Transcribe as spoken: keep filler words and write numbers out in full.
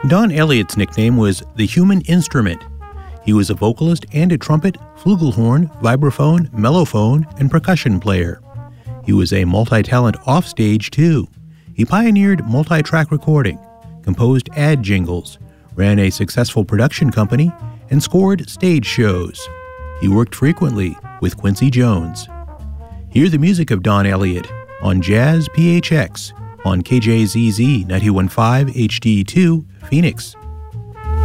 Don Elliott's nickname was the Human Instrument. He was a vocalist and a trumpet, flugelhorn, vibraphone, mellophone, and percussion player. He was a multi-talent offstage, too. He pioneered multi-track recording, composed ad jingles, ran a successful production company, and scored stage shows. He worked frequently with Quincy Jones. Hear the music of Don Elliott on Jazz P H X on K J Z Z ninety-one point five H D two, Phoenix.